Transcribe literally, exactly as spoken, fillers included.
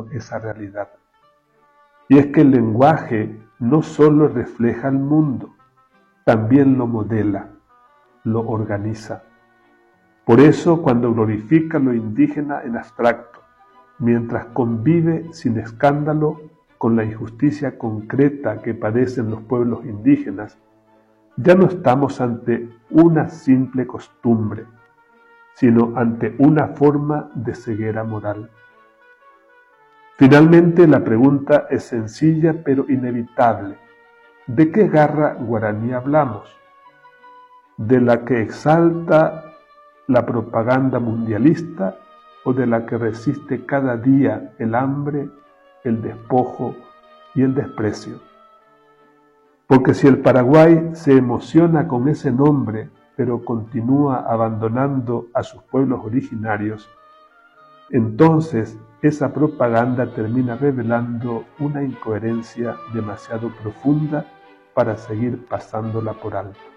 negando esa realidad. Y es que el lenguaje no solo refleja el mundo, también lo modela, lo organiza. Por eso, cuando glorifica lo indígena en abstracto, mientras convive sin escándalo con la injusticia concreta que padecen los pueblos indígenas, ya no estamos ante una simple costumbre, sino ante una forma de ceguera moral. Finalmente, la pregunta es sencilla pero inevitable. ¿De qué garra guaraní hablamos? ¿De la que exalta la propaganda mundialista o de la que resiste cada día el hambre, el despojo y el desprecio? Porque si el Paraguay se emociona con ese nombre, pero continúa abandonando a sus pueblos originarios, entonces esa propaganda termina revelando una incoherencia demasiado profunda para seguir pasándola por alto.